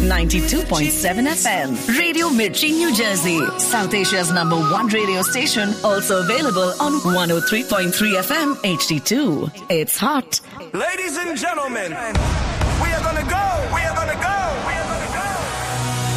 92.7 FM. Radio Mirchi, New Jersey. South Asia's #1 radio station. Also available on 103.3 FM HD2. It's hot. Ladies and gentlemen, we are gonna go. We are gonna go. We are gonna go.